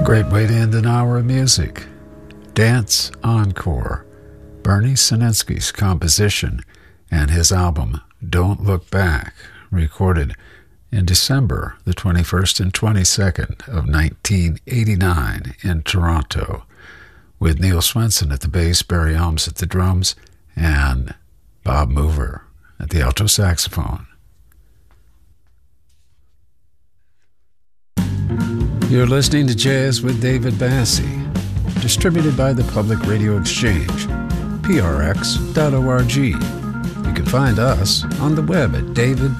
Great way to end an hour of music. Dance Encore, Bernie Sinensky's composition and his album Don't Look Back, recorded in December the 21st and 22nd of 1989 in Toronto, with Neil Swenson at the bass, Barry Elms at the drums, and Bob Mover at the alto saxophone. You're listening to Jazz with David Bassie, distributed by the Public Radio Exchange, prx.org. You can find us on the web at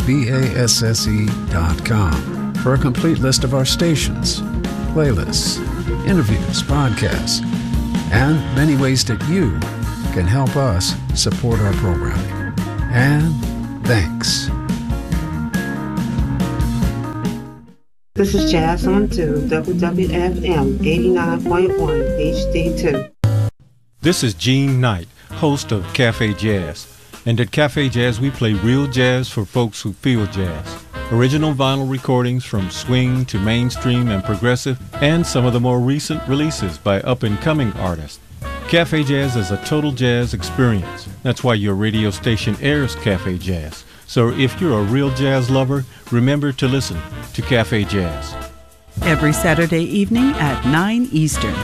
davidbasse.com for a complete list of our stations, playlists, interviews, podcasts, and many ways that you can help us support our programming. And thanks. This is Jazz on 2, WWFM 89.1 HD2. This is Gene Knight, host of Cafe Jazz. And at Cafe Jazz, we play real jazz for folks who feel jazz. Original vinyl recordings from swing to mainstream and progressive, and some of the more recent releases by up-and-coming artists. Cafe Jazz is a total jazz experience. That's why your radio station airs Cafe Jazz. So if you're a real jazz lover, remember to listen to Cafe Jazz. Every Saturday evening at 9 Eastern.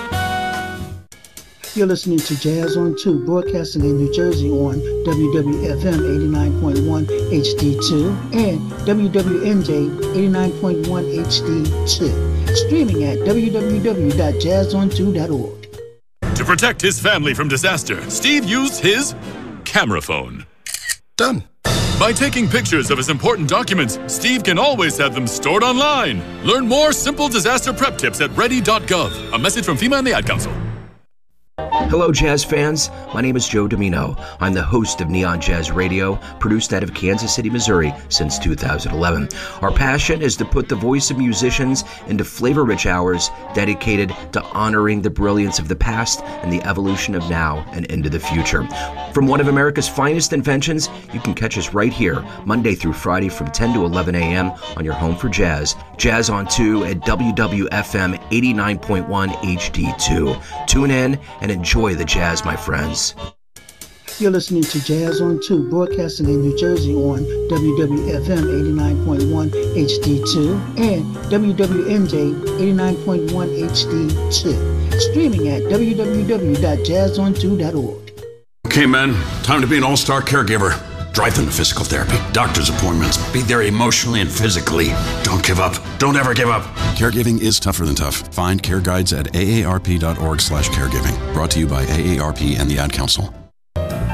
You're listening to Jazz on 2, broadcasting in New Jersey on WWFM 89.1 HD2 and WWNJ 89.1 HD2. Streaming at www.jazzon2.org. To protect his family from disaster, Steve used his camera phone. Done. By taking pictures of his important documents, Steve can always have them stored online. Learn more simple disaster prep tips at ready.gov. A message from FEMA and the Ad Council. Hello, jazz fans. My name is Joe Domino. I'm the host of Neon Jazz Radio, produced out of Kansas City, Missouri since 2011. Our passion is to put the voice of musicians into flavor-rich hours dedicated to honoring the brilliance of the past and the evolution of now and into the future. From one of America's finest inventions, you can catch us right here, Monday through Friday from 10 to 11 a.m. on your home for jazz. Jazz on 2 at WWFM 89.1 HD2. Tune in and enjoy the jazz, my friends. You're listening to Jazz on 2, broadcasting in New Jersey on WWFM 89.1 HD2 and WWNJ 89.1 HD2. Streaming at www.jazzon2.org. Okay, men, time to be an all-star caregiver. Drive them to physical therapy, doctor's appointments, be there emotionally and physically. Don't give up. Don't ever give up. Caregiving is tougher than tough. Find care guides at aarp.org/caregiving. Brought to you by AARP and the Ad Council.